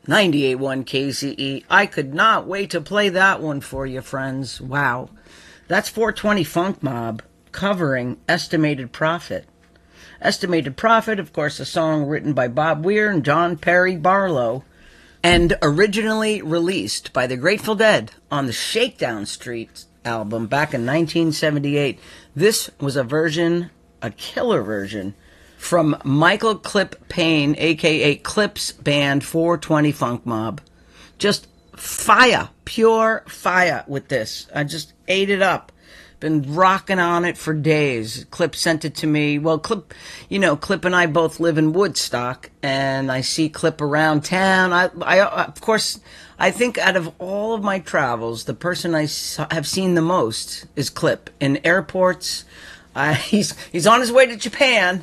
98.1 KCE. I could not wait to play that one for you, friends. Wow. That's 420 Funk Mob covering Estimated Prophet. Estimated Prophet, of course, a song written by Bob Weir and John Perry Barlow, and originally released by the Grateful Dead on the Shakedown Street album back in 1978. This was a version, a killer version, from Michael Clip Payne, a.k.a. Clip's band 420 Funk Mob. Just fire, pure fire with this. I just ate it up. Been rocking on it for days. Clip sent it to me. Well, Clip and I both live in Woodstock, and I see Clip around town. I of course, I think out of all of my travels, the person I have seen the most is Clip. In airports, he's on his way to Japan.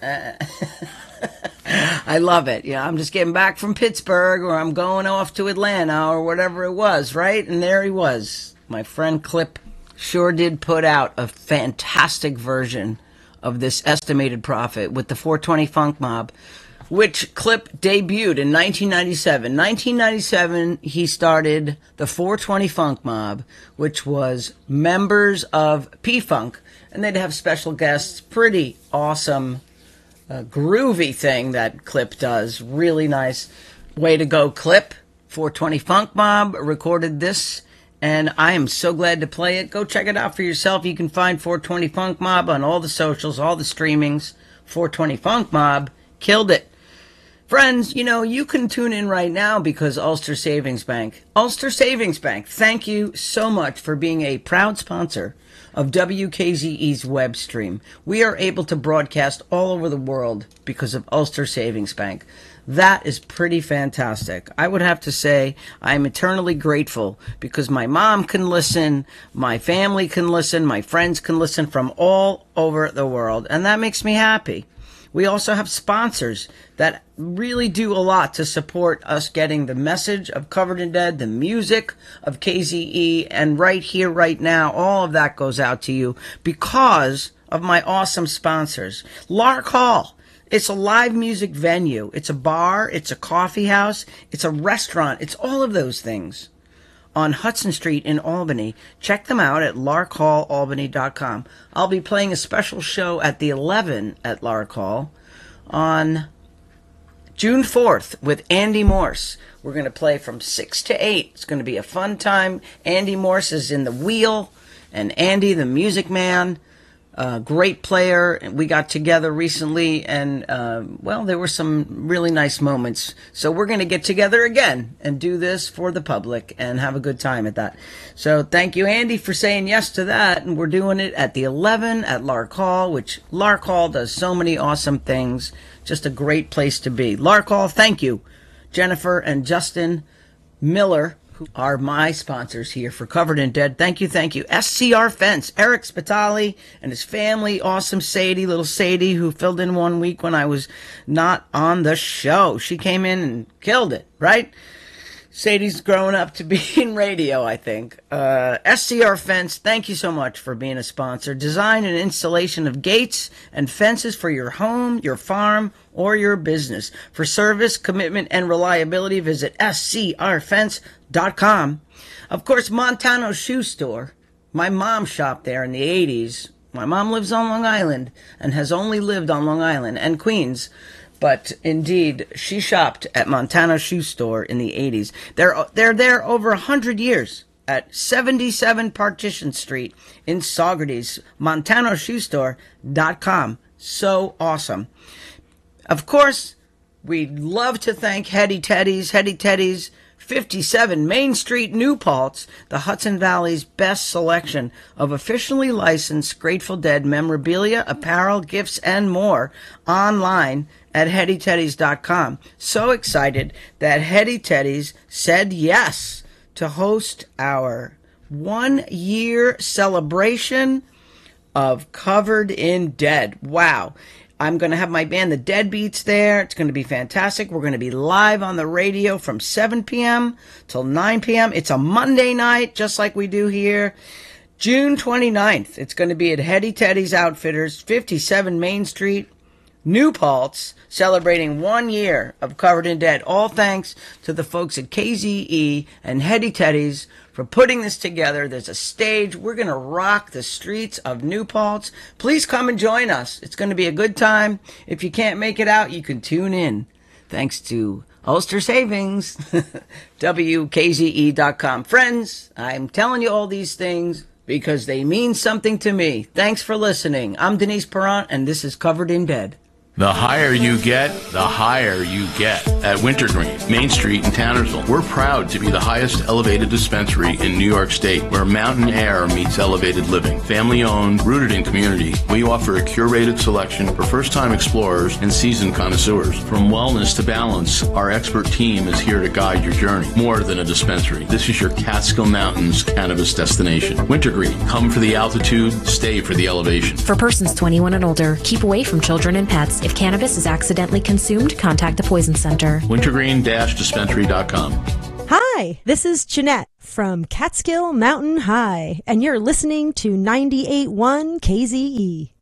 I love it. Yeah, I'm just getting back from Pittsburgh, or I'm going off to Atlanta, or whatever it was, right? And there he was. My friend Clip sure did put out a fantastic version of this Estimated Prophet with the 420 Funk Mob, which Clip debuted in 1997. 1997, he started the 420 Funk Mob, which was members of P-Funk, and they'd have special guests. Pretty awesome, groovy thing that Clip does. Really nice. Way to go, Clip. 420 Funk Mob recorded this, and I am so glad to play it. Go check it out for yourself. You can find 420 Funk Mob on all the socials, all the streamings. 420 Funk Mob killed it. Friends, you can tune in right now because Ulster Savings Bank, thank you so much for being a proud sponsor of WKZE's web stream. We are able to broadcast all over the world because of Ulster Savings Bank. That is pretty fantastic. I would have to say I'm eternally grateful because my mom can listen, my family can listen, my friends can listen from all over the world, and that makes me happy. We also have sponsors that really do a lot to support us getting the message of Covered in Dead, the music of KZE, and right here, right now, all of that goes out to you because of my awesome sponsors. Lark Hall. It's a live music venue. It's a bar. It's a coffee house. It's a restaurant. It's all of those things on Hudson Street in Albany. Check them out at larkhallalbany.com. I'll be playing a special show at the 11 at Lark Hall on June 4th with Andy Morse. We're going to play from 6 to 8. It's going to be a fun time. Andy Morse is in the wheel, and Andy, the music man, great player. We got together recently, and, there were some really nice moments. So we're going to get together again and do this for the public and have a good time at that. So thank you, Andy, for saying yes to that. And we're doing it at the 11 at Lark Hall, which Lark Hall does so many awesome things. Just a great place to be. Lark Hall, thank you. Jennifer and Justin Miller, who are my sponsors here for Covered in Dead. Thank you, thank you. SCR Fence, Eric Spitali and his family, awesome Sadie, little Sadie, who filled in 1 week when I was not on the show. She came in and killed it, right? Sadie's growing up to be in radio, I think. SCR Fence, thank you so much for being a sponsor. Design and installation of gates and fences for your home, your farm, or your business. For service, commitment, and reliability, visit scrfence.com. Of course, Montano Shoe Store. My mom shopped there in the 80s. My mom lives on Long Island and has only lived on Long Island and Queens. But indeed, she shopped at Montano Shoe Store in the 80s. They're there over 100 years at 77 Partition Street in Saugerties. MontanoShoeStore.com. So awesome. Of course, we'd love to thank Hetty Teddy's, 57 Main Street, New Paltz, the Hudson Valley's best selection of officially licensed Grateful Dead memorabilia, apparel, gifts, and more online at HettyTeddies.com. So excited that Hetty Teddies said yes to host our 1-year celebration of Covered in Dead. Wow. I'm going to have my band, The Deadbeats, there. It's going to be fantastic. We're going to be live on the radio from 7 p.m. till 9 p.m. It's a Monday night, just like we do here. June 29th. It's going to be at Hetty Teddy's Outfitters, 57 Main Street, New Paltz, celebrating 1 year of Covered in Dead. All thanks to the folks at KZE and Hetty Teddy's for putting this together. There's a stage. We're going to rock the streets of New Paltz. Please come and join us. It's going to be a good time. If you can't make it out, you can tune in. Thanks to Ulster Savings, WKZE.com. Friends, I'm telling you all these things because they mean something to me. Thanks for listening. I'm Denise Perrant, and this is Covered in Dead. The higher you get, the higher you get. At Wintergreen, Main Street in Townersville, we're proud to be the highest elevated dispensary in New York State, where mountain air meets elevated living. Family owned, rooted in community, we offer a curated selection for first-time explorers and seasoned connoisseurs. From wellness to balance, our expert team is here to guide your journey. More than a dispensary, this is your Catskill Mountains cannabis destination. Wintergreen, come for the altitude, stay for the elevation. For persons 21 and older, keep away from children and pets. If cannabis is accidentally consumed, contact the Poison Center. Wintergreen-dispensary.com. Hi, this is Jeanette from Catskill Mountain High, and you're listening to 98.1 KZE.